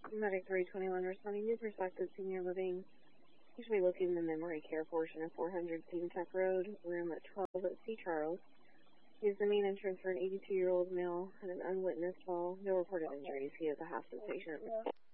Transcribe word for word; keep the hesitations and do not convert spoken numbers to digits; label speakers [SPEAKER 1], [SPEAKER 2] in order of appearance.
[SPEAKER 1] Medic three twenty-one responding to Perspective Senior Living. Usually looking in the memory care portion of four hundred Tech Road, room at twelve at C. Charles. He is the main entrance for an eighty-two-year-old male and an unwitnessed fall. No reported injuries. He is a hospice patient.